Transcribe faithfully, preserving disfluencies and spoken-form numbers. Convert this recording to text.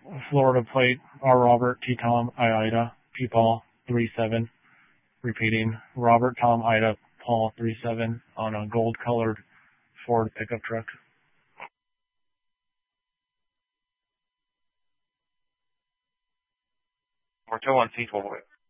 Florida plate, R. Robert, T. Tom, I. Ida, P. Paul, three seven. Repeating, Robert, Tom, Ida, Paul, three seven on a gold-colored Ford pickup truck. We're two one C twelve.